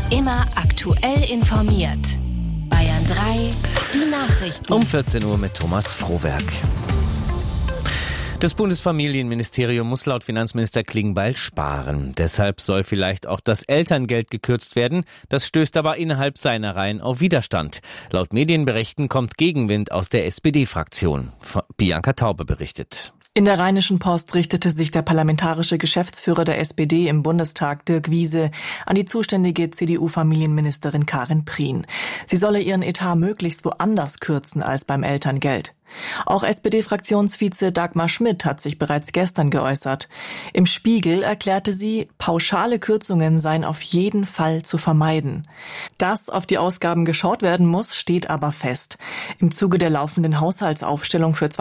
Immer aktuell informiert. Bayern 3, die Nachrichten. Um 14 Uhr mit Thomas Frohwerk. Das Bundesfamilienministerium muss laut Finanzminister Klingbeil sparen. Deshalb soll vielleicht auch das Elterngeld gekürzt werden. Das stößt aber innerhalb seiner Reihen auf Widerstand. Laut Medienberichten kommt Gegenwind aus der SPD-Fraktion. Bianca Taube berichtet. In der Rheinischen Post richtete sich der parlamentarische Geschäftsführer der SPD im Bundestag, Dirk Wiese, an die zuständige CDU-Familienministerin Karin Prien. Sie solle ihren Etat möglichst woanders kürzen als beim Elterngeld. Auch SPD-Fraktionsvize Dagmar Schmidt hat sich bereits gestern geäußert. Im Spiegel erklärte sie, pauschale Kürzungen seien auf jeden Fall zu vermeiden. Dass auf die Ausgaben geschaut werden muss, steht aber fest. Im Zuge der laufenden Haushaltsaufstellung für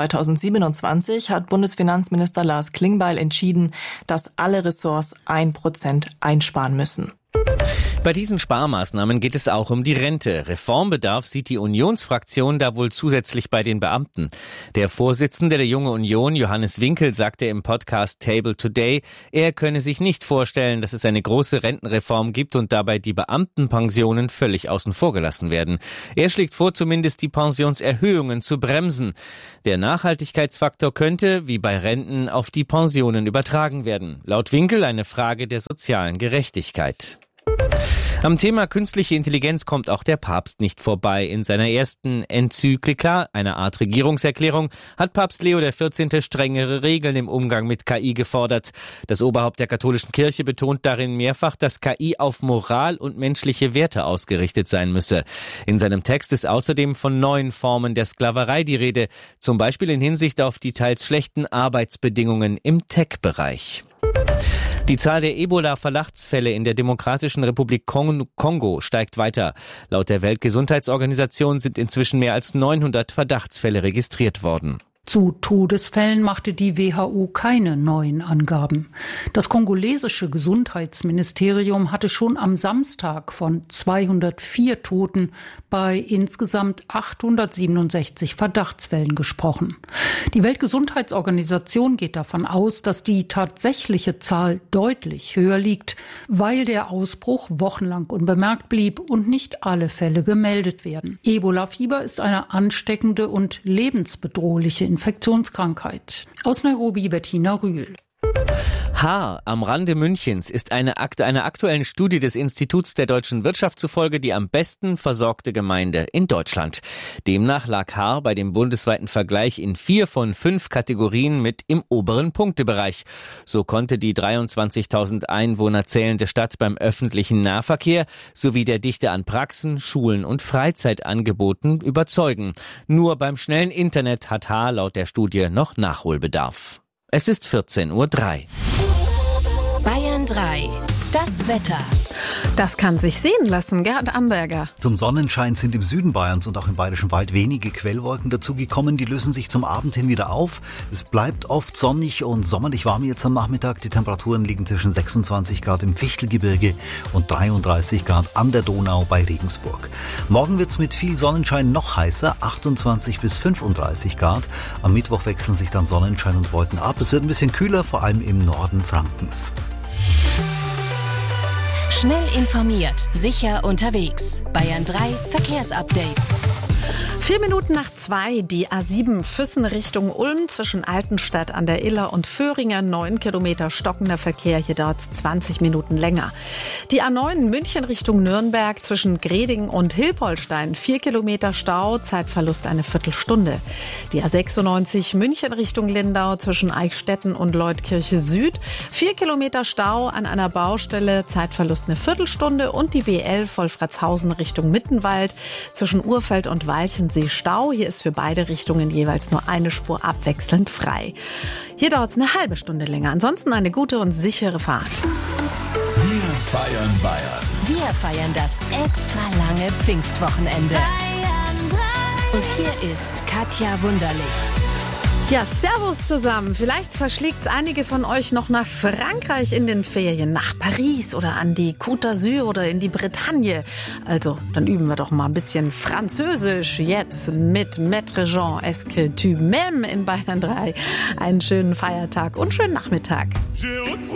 2027 hat Bundesfinanzminister Lars Klingbeil entschieden, dass alle Ressorts 1% einsparen müssen. Bei diesen Sparmaßnahmen geht es auch um die Rente. Reformbedarf sieht die Unionsfraktion da wohl zusätzlich bei den Beamten. Der Vorsitzende der Junge Union, Johannes Winkel, sagte im Podcast Table Today, er könne sich nicht vorstellen, dass es eine große Rentenreform gibt und dabei die Beamtenpensionen völlig außen vor gelassen werden. Er schlägt vor, zumindest die Pensionserhöhungen zu bremsen. Der Nachhaltigkeitsfaktor könnte, wie bei Renten, auf die Pensionen übertragen werden. Laut Winkel eine Frage der sozialen Gerechtigkeit. Am Thema künstliche Intelligenz kommt auch der Papst nicht vorbei. In seiner ersten Enzyklika, einer Art Regierungserklärung, hat Papst Leo XIV. Strengere Regeln im Umgang mit KI gefordert. Das Oberhaupt der katholischen Kirche betont darin mehrfach, dass KI auf Moral und menschliche Werte ausgerichtet sein müsse. In seinem Text ist außerdem von neuen Formen der Sklaverei die Rede, zum Beispiel in Hinsicht auf die teils schlechten Arbeitsbedingungen im Tech-Bereich. Die Zahl der Ebola-Verdachtsfälle in der Demokratischen Republik Kongo steigt weiter. Laut der Weltgesundheitsorganisation sind inzwischen mehr als 900 Verdachtsfälle registriert worden. Zu Todesfällen machte die WHO keine neuen Angaben. Das kongolesische Gesundheitsministerium hatte schon am Samstag von 204 Toten bei insgesamt 867 Verdachtsfällen gesprochen. Die Weltgesundheitsorganisation geht davon aus, dass die tatsächliche Zahl deutlich höher liegt, weil der Ausbruch wochenlang unbemerkt blieb und nicht alle Fälle gemeldet werden. Ebola-Fieber ist eine ansteckende und lebensbedrohliche Infektionskrankheit. Aus Nairobi Bettina Rühl. Haar am Rande Münchens ist einer aktuellen Studie des Instituts der deutschen Wirtschaft zufolge die am besten versorgte Gemeinde in Deutschland. Demnach lag Haar bei dem bundesweiten Vergleich in 4 von 5 Kategorien mit im oberen Punktebereich. So konnte die 23.000 Einwohner zählende Stadt beim öffentlichen Nahverkehr sowie der Dichte an Praxen, Schulen und Freizeitangeboten überzeugen. Nur beim schnellen Internet hat Haar laut der Studie noch Nachholbedarf. Es ist 14:03 Uhr. Bayern 3, das Wetter. Das kann sich sehen lassen, Gerhard Amberger. Zum Sonnenschein sind im Süden Bayerns und auch im Bayerischen Wald wenige Quellwolken dazugekommen. Die lösen sich zum Abend hin wieder auf. Es bleibt oft sonnig und sommerlich warm jetzt am Nachmittag. Die Temperaturen liegen zwischen 26 Grad im Fichtelgebirge und 33 Grad an der Donau bei Regensburg. Morgen wird's mit viel Sonnenschein noch heißer, 28 bis 35 Grad. Am Mittwoch wechseln sich dann Sonnenschein und Wolken ab. Es wird ein bisschen kühler, vor allem im Norden Frankens. Schnell informiert, sicher unterwegs. Bayern 3 Verkehrsupdate. 4 Minuten nach 2, die A7 Füssen Richtung Ulm zwischen Altenstadt an der Iller und Föhringen, 9 Kilometer stockender Verkehr, hier dauert es 20 Minuten länger. Die A9 München Richtung Nürnberg zwischen Greding und Hilpoltstein, 4 Kilometer Stau, Zeitverlust eine Viertelstunde. Die A96 München Richtung Lindau zwischen Eichstätten und Leutkirche Süd, 4 Kilometer Stau an einer Baustelle, Zeitverlust eine Viertelstunde und die B11 Wolfratshausen Richtung Mittenwald zwischen Urfeld und Walchensee Stau. Hier ist für beide Richtungen jeweils nur eine Spur abwechselnd frei. Hier dauert es eine halbe Stunde länger. Ansonsten eine gute und sichere Fahrt. Wir feiern Bayern. Wir feiern das extra lange Pfingstwochenende. Bayern 3. Und hier ist Katja Wunderlich. Ja, servus zusammen. Vielleicht verschlägt einige von euch noch nach Frankreich in den Ferien, nach Paris oder an die Côte d'Azur oder in die Bretagne. Also, dann üben wir doch mal ein bisschen Französisch jetzt mit Maître Jean. Est-ce que tu m'aimes in Bayern 3? Einen schönen Feiertag und schönen Nachmittag.